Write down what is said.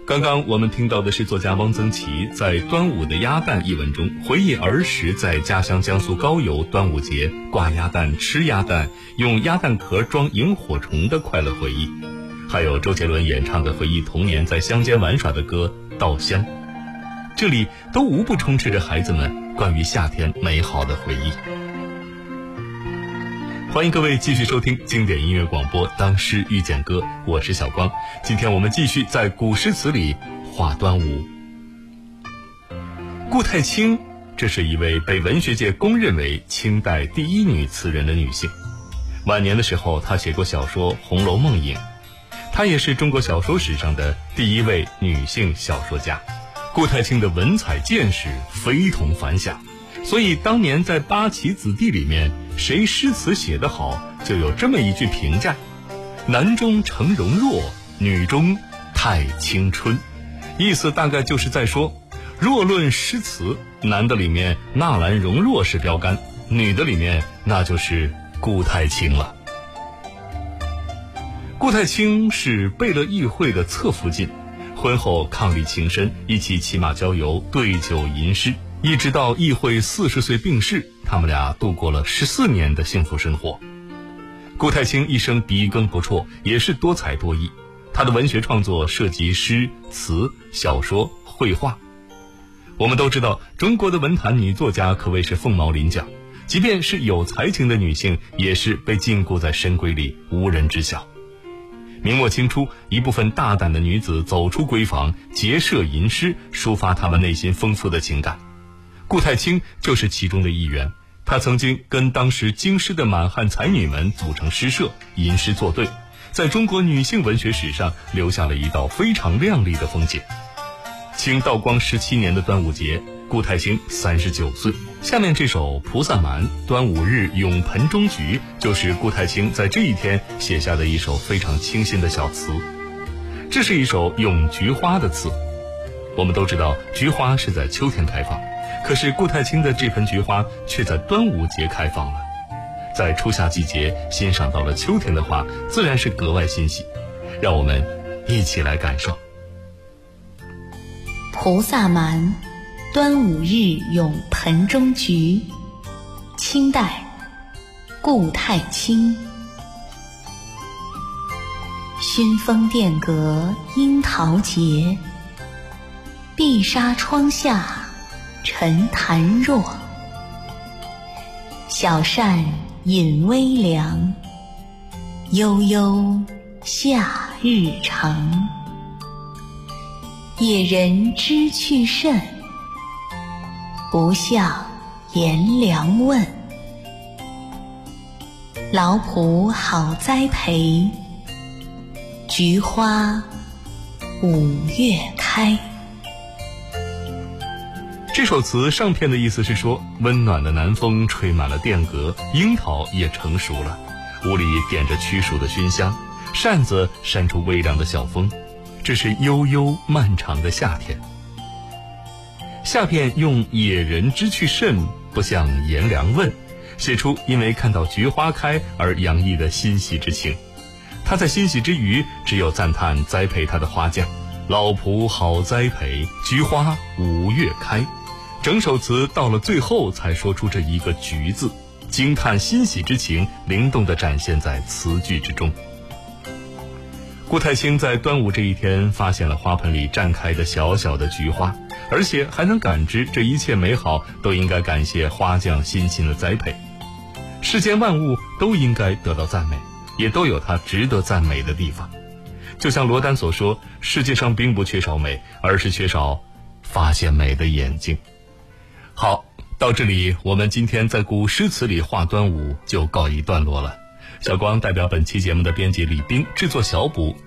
刚刚我们听到的是作家汪曾祺在《端午的鸭蛋》一文中回忆儿时在家乡江苏高邮端午节挂鸭蛋、吃鸭蛋、用鸭蛋壳装萤火虫的快乐回忆，还有周杰伦演唱的回忆童年在乡间玩耍的歌《稻香》，这里都无不充斥着孩子们关于夏天美好的回忆。欢迎各位继续收听经典音乐广播《当诗遇见歌》，我是小光。今天我们继续在古诗词里画端午。顾太清，这是一位被文学界公认为清代第一女词人的女性。晚年的时候，她写过小说《红楼梦影》，她也是中国小说史上的第一位女性小说家。顾太清的文采见识非同凡响，所以当年在八旗子弟里面，谁诗词写得好，就有这么一句评价：男中成容若，女中太青春。意思大概就是在说，若论诗词，男的里面纳兰容若是标杆，女的里面那就是顾太清了。顾太清是贝勒议会的侧福晋，婚后伉俪情深，一起骑马郊游，对酒吟诗，一直到议会40岁病逝，他们俩度过了14年的幸福生活。顾太清一生笔耕不辍，也是多才多艺。她的文学创作涉及诗、词、小说、绘画。我们都知道，中国的文坛女作家可谓是凤毛麟角，即便是有才情的女性，也是被禁锢在深闺里，无人知晓。明末清初，一部分大胆的女子走出闺房，结社吟诗，抒发她们内心丰富的情感。顾太清就是其中的一员。她曾经跟当时京师的满汉才女们组成诗社，吟诗作对，在中国女性文学史上留下了一道非常亮丽的风景。清道光17年的端午节，顾太清39岁。下面这首《菩萨蛮·端午日咏盆中菊》就是顾太清在这一天写下的一首非常清新的小词。这是一首咏菊花的词。我们都知道，菊花是在秋天开放，可是顾太清的这盆菊花却在端午节开放了。在初夏季节欣赏到了秋天的花，自然是格外欣喜。让我们一起来感受。 菩萨蛮，端午日咏盆中菊，清代，顾太清。熏风殿阁樱桃节，碧纱窗下沉檀若。小扇饮微凉，悠悠夏日长。野人知趣甚，不向颜良问。劳仆好栽培，菊花5月开。 这首词上片的意思是说，温暖的南风吹满了殿阁，樱桃也成熟了，屋里点着驱暑的熏香，扇子扇出微凉的小风，这是悠悠漫长的夏天。下片用野人知趣甚，不向颜良问，写出因为看到菊花开而洋溢的欣喜之情。他在欣喜之余，只有赞叹栽培他的花匠，老仆好栽培，菊花5月开。整首词到了最后才说出这一个菊字，惊叹欣喜之情灵动地展现在词句之中。顾太清在端午这一天发现了花盆里绽开的小小的菊花，而且还能感知这一切美好都应该感谢花匠辛勤的栽培。世间万物都应该得到赞美，也都有它值得赞美的地方。就像罗丹所说，世界上并不缺少美，而是缺少发现美的眼睛。好，到这里我们今天在古诗词里画端午就告一段落了。小光代表本期节目的编辑李冰，制作小补